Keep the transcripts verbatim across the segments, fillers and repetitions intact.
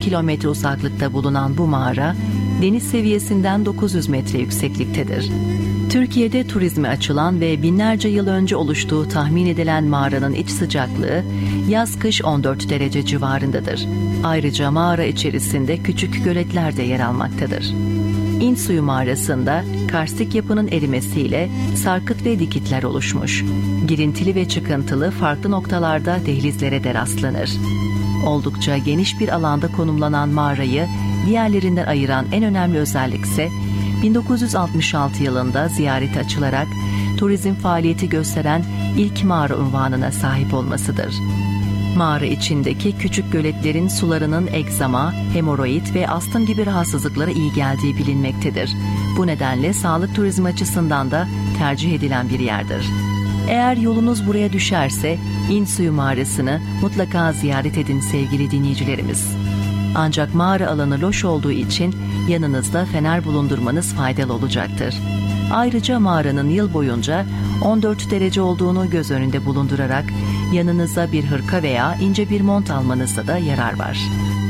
kilometre uzaklıkta bulunan bu mağara, deniz seviyesinden dokuz yüz metre yüksekliktedir. Türkiye'de turizme açılan ve binlerce yıl önce oluştuğu tahmin edilen mağaranın iç sıcaklığı yaz-kış on dört derece civarındadır. Ayrıca mağara içerisinde küçük göletler de yer almaktadır. İnsuyu mağarasında karstik yapının erimesiyle sarkıt ve dikitler oluşmuş. Girintili ve çıkıntılı farklı noktalarda dehlizlere de rastlanır. Oldukça geniş bir alanda konumlanan mağarayı diğerlerinden ayıran en önemli özellik ise bin dokuz yüz altmış altı yılında ziyarete açılarak turizm faaliyeti gösteren ilk mağara unvanına sahip olmasıdır. Mağara içindeki küçük göletlerin sularının egzama, hemoroid ve astım gibi rahatsızlıklara iyi geldiği bilinmektedir. Bu nedenle sağlık turizmi açısından da tercih edilen bir yerdir. Eğer yolunuz buraya düşerse İnsuyu mağarasını mutlaka ziyaret edin sevgili dinleyicilerimiz. Ancak mağara alanı loş olduğu için yanınızda fener bulundurmanız faydalı olacaktır. Ayrıca mağaranın yıl boyunca on dört derece olduğunu göz önünde bulundurarak yanınıza bir hırka veya ince bir mont almanızda da yarar var.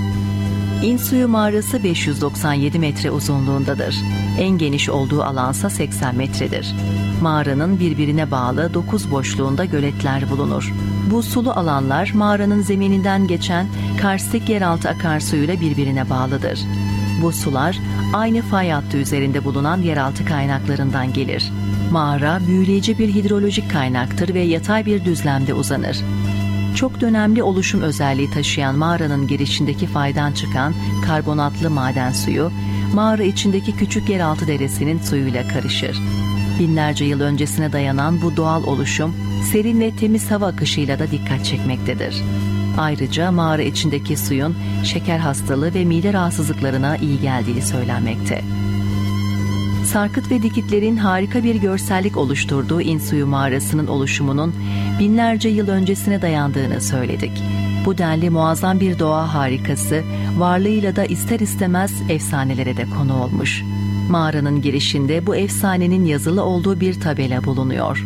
İnsuyu mağarası beş yüz doksan yedi metre uzunluğundadır. En geniş olduğu alansa seksen metredir. Mağaranın birbirine bağlı dokuz boşluğunda göletler bulunur. Bu sulu alanlar mağaranın zemininden geçen karstik yeraltı akarsuyuyla birbirine bağlıdır. Bu sular aynı fay hattı üzerinde bulunan yeraltı kaynaklarından gelir. Mağara büyüleyici bir hidrolojik kaynaktır ve yatay bir düzlemde uzanır. Çok dönemli oluşum özelliği taşıyan mağaranın girişindeki faydan çıkan karbonatlı maden suyu, mağara içindeki küçük yeraltı deresinin suyuyla karışır. Binlerce yıl öncesine dayanan bu doğal oluşum, serin ve temiz hava akışıyla da dikkat çekmektedir. Ayrıca mağara içindeki suyun şeker hastalığı ve mide rahatsızlıklarına iyi geldiği söylenmekte. Sarkıt ve dikitlerin harika bir görsellik oluşturduğu İnsuyu mağarasının oluşumunun binlerce yıl öncesine dayandığını söyledik. Bu denli muazzam bir doğa harikası, varlığıyla da ister istemez efsanelere de konu olmuş. Mağaranın girişinde bu efsanenin yazılı olduğu bir tabela bulunuyor.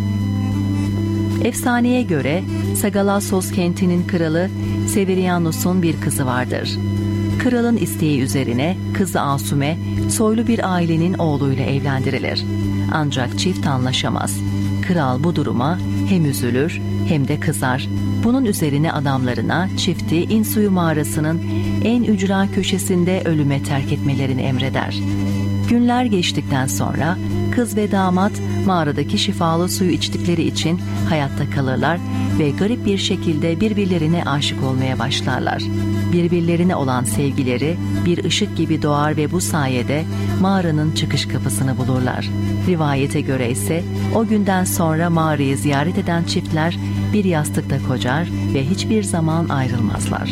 Efsaneye göre Sagalassos kentinin kralı Severianus'un bir kızı vardır. Kralın isteği üzerine kızı Asume soylu bir ailenin oğluyla evlendirilir. Ancak çift anlaşamaz. Kral bu duruma hem üzülür hem de kızar. Bunun üzerine adamlarına çifti İnsuyu mağarasının en ücra köşesinde ölüme terk etmelerini emreder. Günler geçtikten sonra kız ve damat mağaradaki şifalı suyu içtikleri için hayatta kalırlar ve garip bir şekilde birbirlerine aşık olmaya başlarlar. Birbirlerine olan sevgileri bir ışık gibi doğar ve bu sayede mağaranın çıkış kapısını bulurlar. Rivayete göre ise o günden sonra mağarayı ziyaret eden çiftler bir yastıkta kocar ve hiçbir zaman ayrılmazlar.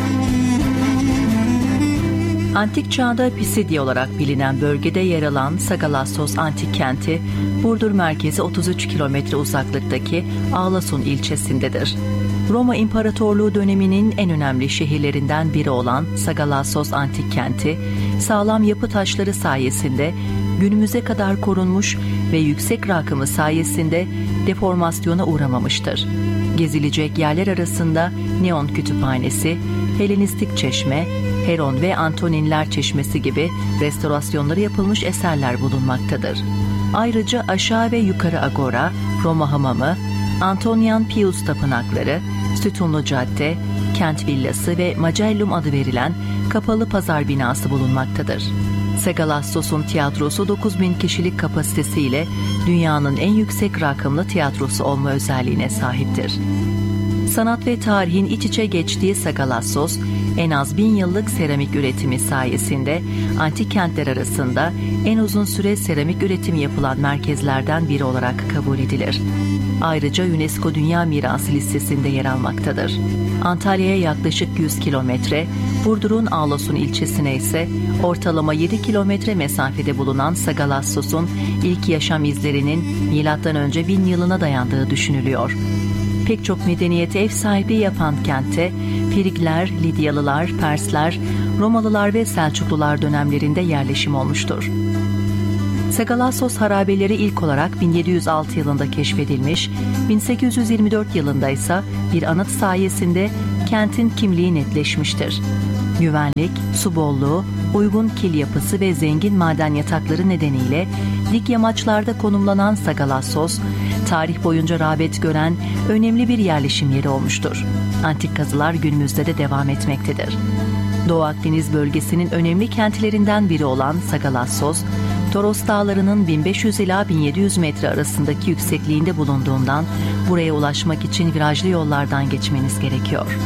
Antik çağda Pisidya olarak bilinen bölgede yer alan Sagalassos antik kenti, Burdur merkezi otuz üç kilometre uzaklıktaki Ağlasun ilçesindedir. Roma İmparatorluğu döneminin en önemli şehirlerinden biri olan Sagalassos antik kenti, sağlam yapı taşları sayesinde günümüze kadar korunmuş ve yüksek rakımı sayesinde deformasyona uğramamıştır. Gezilecek yerler arasında Neon Kütüphanesi, Helenistik Çeşme, Heron ve Antoninler Çeşmesi gibi restorasyonları yapılmış eserler bulunmaktadır. Ayrıca aşağı ve yukarı agora, Roma hamamı, Antonian Pius tapınakları, Sütunlu Cadde, Kent Villası ve Magellum adı verilen kapalı pazar binası bulunmaktadır. Sagalassos'un tiyatrosu dokuz bin kişilik kapasitesiyle dünyanın en yüksek rakımlı tiyatrosu olma özelliğine sahiptir. Sanat ve tarihin iç içe geçtiği Sagalassos, en az bin yıllık seramik üretimi sayesinde antik kentler arasında en uzun süre seramik üretimi yapılan merkezlerden biri olarak kabul edilir. Ayrıca UNESCO Dünya Mirası listesinde yer almaktadır. Antalya'ya yaklaşık yüz kilometre, Burdur'un Ağlasun ilçesine ise ortalama yedi kilometre mesafede bulunan Sagalassos'un ilk yaşam izlerinin milattan önce bin yılına dayandığı düşünülüyor. Pek çok medeniyete ev sahipliği yapan kentte Frigler, Lidyalılar, Persler, Romalılar ve Selçuklular dönemlerinde yerleşim olmuştur. Sagalassos harabeleri ilk olarak bin yedi yüz altı yılında keşfedilmiş, bin sekiz yüz yirmi dört yılında ise bir anıt sayesinde kentin kimliği netleşmiştir. Güvenlik, su bolluğu, uygun kil yapısı ve zengin maden yatakları nedeniyle dik yamaçlarda konumlanan Sagalassos, tarih boyunca rağbet gören önemli bir yerleşim yeri olmuştur. Antik kazılar günümüzde de devam etmektedir. Doğu Akdeniz bölgesinin önemli kentlerinden biri olan Sagalassos, Toros Dağları'nın bin beş yüz ila bin yedi yüz metre arasındaki yüksekliğinde bulunduğundan buraya ulaşmak için virajlı yollardan geçmeniz gerekiyor.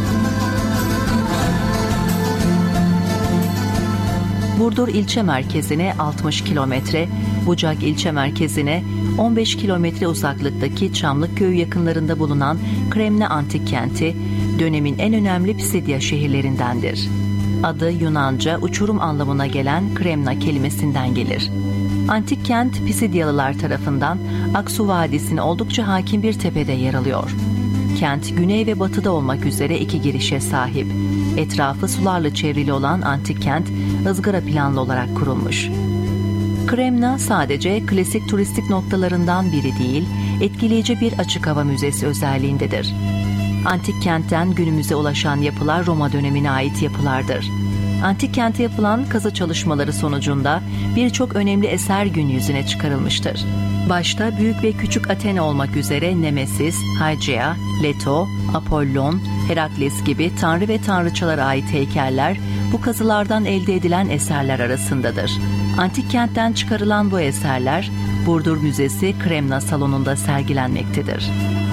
Burdur ilçe merkezine altmış kilometre, Bucak ilçe merkezine on beş kilometre uzaklıktaki Çamlıkköy yakınlarında bulunan Kremna Antik Kenti, dönemin en önemli Pisidya şehirlerindendir. Adı Yunanca uçurum anlamına gelen Kremna kelimesinden gelir. Antik kent Pisidyalılar tarafından Aksu Vadisi'ne oldukça hakim bir tepede yer alıyor. Kent güney ve batıda olmak üzere iki girişe sahip. Etrafı sularla çevrili olan antik kent ızgara planlı olarak kurulmuş. Kremna sadece klasik turistik noktalarından biri değil, etkileyici bir açık hava müzesi özelliğindedir. Antik kentten günümüze ulaşan yapılar Roma dönemine ait yapılardır. Antik kente yapılan kazı çalışmaları sonucunda birçok önemli eser gün yüzüne çıkarılmıştır. Başta büyük ve küçük Athena olmak üzere Nemesis, Hygieia, Leto, Apollon, Herakles gibi tanrı ve tanrıçalara ait heykeller bu kazılardan elde edilen eserler arasındadır. Antik kentten çıkarılan bu eserler Burdur Müzesi Kremna Salonu'nda sergilenmektedir.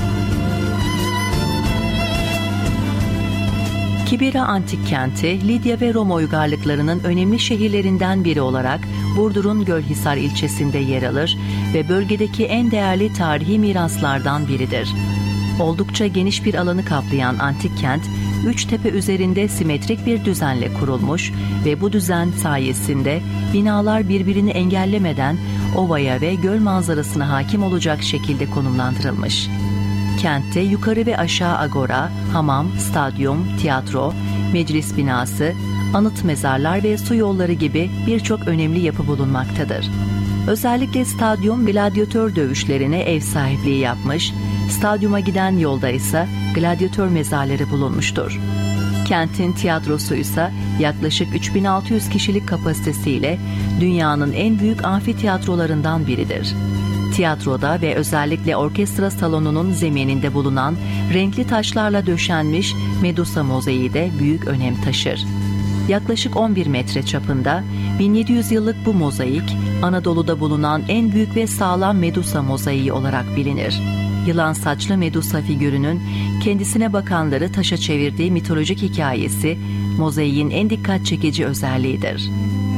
Kibira Antik Kenti, Lidya ve Roma uygarlıklarının önemli şehirlerinden biri olarak Burdur'un Gölhisar ilçesinde yer alır ve bölgedeki en değerli tarihi miraslardan biridir. Oldukça geniş bir alanı kaplayan antik kent, üç tepe üzerinde simetrik bir düzenle kurulmuş ve bu düzen sayesinde binalar birbirini engellemeden ovaya ve göl manzarasına hakim olacak şekilde konumlandırılmış. Kentte yukarı ve aşağı agora, hamam, stadyum, tiyatro, meclis binası, anıt mezarlar ve su yolları gibi birçok önemli yapı bulunmaktadır. Özellikle stadyum gladyatör dövüşlerine ev sahipliği yapmış, stadyuma giden yolda ise gladyatör mezarları bulunmuştur. Kentin tiyatrosu ise yaklaşık üç bin altı yüz kişilik kapasitesiyle dünyanın en büyük amfitiyatrolarından biridir. Tiyatroda ve özellikle orkestra salonunun zemininde bulunan renkli taşlarla döşenmiş Medusa mozaiği de büyük önem taşır. Yaklaşık on bir metre çapında bin yedi yüz yıllık bu mozaik, Anadolu'da bulunan en büyük ve sağlam Medusa mozaiği olarak bilinir. Yılan saçlı Medusa figürünün kendisine bakanları taşa çevirdiği mitolojik hikayesi, mozaiğin en dikkat çekici özelliğidir.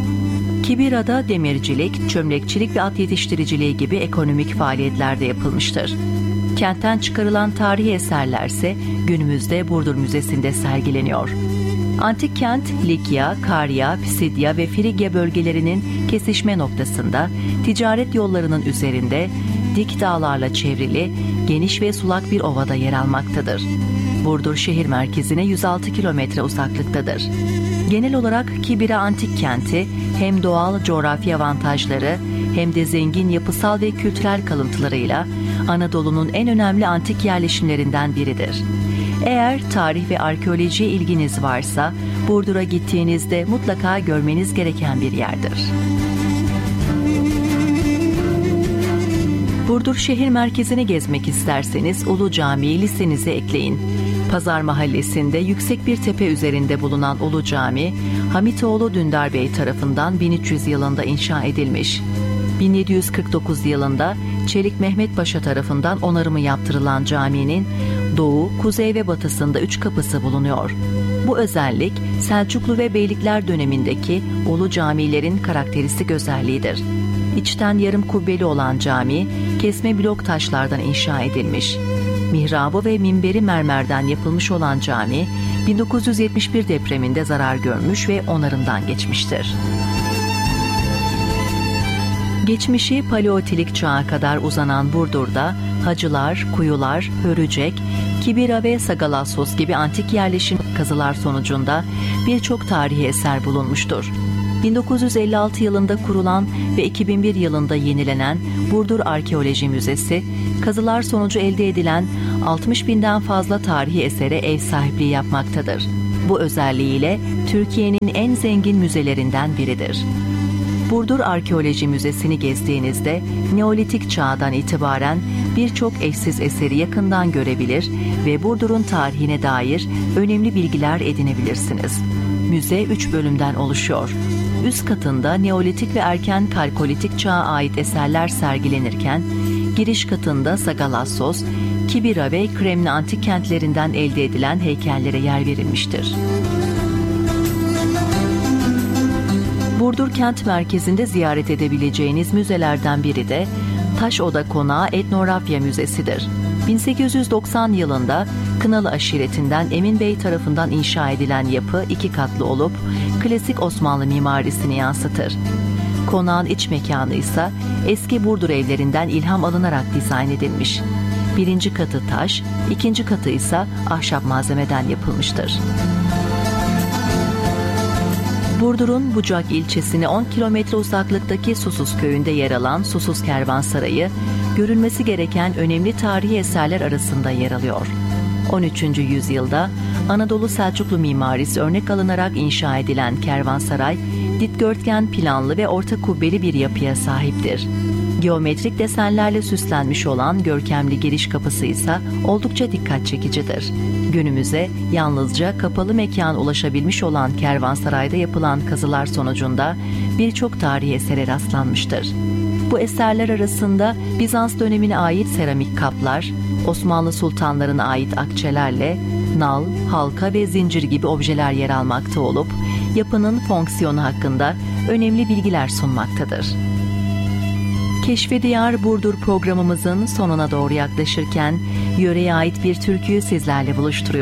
Kibira'da demircilik, çömlekçilik ve at yetiştiriciliği gibi ekonomik faaliyetler de yapılmıştır. Kentten çıkarılan tarihi eserlerse günümüzde Burdur Müzesi'nde sergileniyor. Antik kent, Likya, Karya, Pisidya ve Frigya bölgelerinin kesişme noktasında, ticaret yollarının üzerinde, dik dağlarla çevrili, geniş ve sulak bir ovada yer almaktadır. Burdur şehir merkezine yüz altı kilometre uzaklıktadır. Genel olarak Kibira Antik Kenti hem doğal coğrafi avantajları hem de zengin yapısal ve kültürel kalıntılarıyla Anadolu'nun en önemli antik yerleşimlerinden biridir. Eğer tarih ve arkeolojiye ilginiz varsa Burdur'a gittiğinizde mutlaka görmeniz gereken bir yerdir. Burdur şehir merkezini gezmek isterseniz Ulu Cami'yi listenize ekleyin. Pazar Mahallesi'nde yüksek bir tepe üzerinde bulunan Ulu Cami, Hamitoğlu Dündar Bey tarafından bin üç yüz yılında inşa edilmiş. bin yedi yüz kırk dokuz yılında Çelik Mehmet Paşa tarafından onarımı yaptırılan caminin doğu, kuzey ve batısında üç kapısı bulunuyor. Bu özellik Selçuklu ve Beylikler dönemindeki Ulu camilerin karakteristik özelliğidir. İçten yarım kubbeli olan cami, kesme blok taşlardan inşa edilmiş. Mihrabı ve minberi mermerden yapılmış olan cami, bin dokuz yüz yetmiş bir depreminde zarar görmüş ve onarımdan geçmiştir. Geçmişi Paleolitik çağa kadar uzanan Burdur'da Hacılar, Kuyular, Hörücek, Kibira ve Sagalassos gibi antik yerleşim kazılar sonucunda birçok tarihi eser bulunmuştur. bin dokuz yüz elli altı yılında kurulan ve iki bin bir yılında yenilenen Burdur Arkeoloji Müzesi, kazılar sonucu elde edilen altmış binden fazla tarihi esere ev sahipliği yapmaktadır. Bu özelliğiyle Türkiye'nin en zengin müzelerinden biridir. Burdur Arkeoloji Müzesi'ni gezdiğinizde Neolitik çağdan itibaren birçok eşsiz eseri yakından görebilir ve Burdur'un tarihine dair önemli bilgiler edinebilirsiniz. Müze üç bölümden oluşuyor. Üst katında Neolitik ve erken Kalkolitik çağa ait eserler sergilenirken, giriş katında Sagalassos, Kibira ve Kremni antik kentlerinden elde edilen heykellere yer verilmiştir. Burdur kent merkezinde ziyaret edebileceğiniz müzelerden biri de Taş Oda Konağı Etnografya Müzesi'dir. bin sekiz yüz doksan yılında Kınalı aşiretinden Emin Bey tarafından inşa edilen yapı iki katlı olup klasik Osmanlı mimarisini yansıtır. Konağın iç mekanı ise eski Burdur evlerinden ilham alınarak dizayn edilmiş. Birinci katı taş, ikinci katı ise ahşap malzemeden yapılmıştır. Burdur'un Bucak ilçesine on kilometre uzaklıktaki Susuz köyünde yer alan Susuz Kervansarayı, görülmesi gereken önemli tarihi eserler arasında yer alıyor. on üçüncü yüzyılda Anadolu Selçuklu mimarisi örnek alınarak inşa edilen kervansaray, dikdörtgen planlı ve orta kubbeli bir yapıya sahiptir. Geometrik desenlerle süslenmiş olan görkemli giriş kapısı ise oldukça dikkat çekicidir. Günümüze yalnızca kapalı mekana ulaşabilmiş olan kervansarayda yapılan kazılar sonucunda birçok tarihi esere rastlanmıştır. Bu eserler arasında Bizans dönemine ait seramik kaplar, Osmanlı sultanlarına ait akçelerle nal, halka ve zincir gibi objeler yer almakta olup, yapının fonksiyonu hakkında önemli bilgiler sunmaktadır. Keşfediyar Burdur programımızın sonuna doğru yaklaşırken yöreye ait bir türküyü sizlerle buluşturuyoruz.